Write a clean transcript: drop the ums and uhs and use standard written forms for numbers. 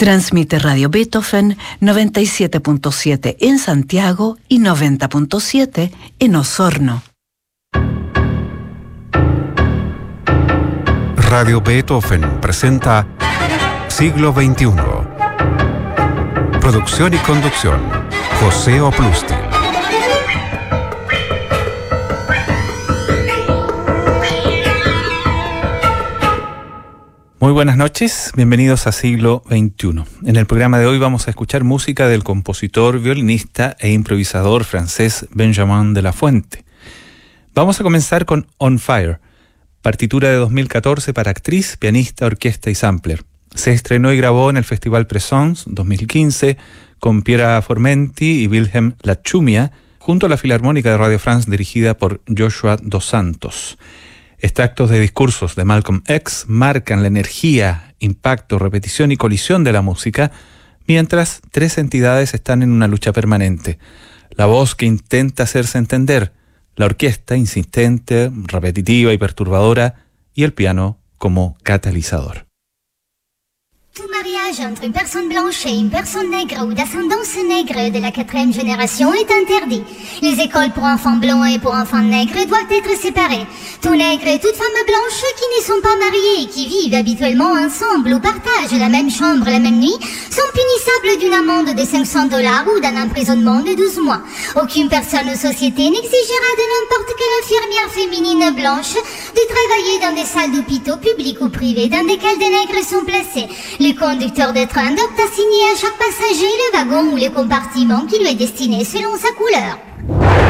Transmite Radio Beethoven 97.7 en Santiago y 90.7 en Osorno. Radio Beethoven presenta Siglo XXI. Producción y conducción, José Oplustil. Muy buenas noches, bienvenidos a Siglo XXI. En el programa de hoy vamos a escuchar música del compositor, violinista e improvisador francés Benjamin de la Fuente. Vamos a comenzar con On Fire, partitura de 2014 para actriz, pianista, orquesta y sampler. Se estrenó y grabó en el Festival Presence 2015 con Piera Formenti y Wilhelm Lachumia, junto a la Filarmónica de Radio France dirigida por Joshua Dos Santos. Extractos de discursos de Malcolm X marcan la energía, impacto, repetición y colisión de la música, mientras tres entidades están en una lucha permanente. La voz que intenta hacerse entender, la orquesta insistente, repetitiva y perturbadora, y el piano como catalizador. Tout mariage entre une personne blanche et une personne nègre ou d'ascendance nègre de la 4e génération est interdit. Les écoles pour enfants blancs et pour enfants nègres doivent être séparées. Tout nègre et toute femme blanche qui ne sont pas mariés et qui vivent habituellement ensemble ou partagent la même chambre la même nuit sont punissables d'une amende de $500 ou d'un emprisonnement de 12 mois. Aucune personne ou société n'exigera de n'importe quelle infirmière féminine blanche de travailler dans des salles d'hôpitaux publics ou privés dans lesquelles des nègres sont placés. Le conducteur de train doit assigner à chaque passager le wagon ou le compartiment qui lui est destiné selon sa couleur.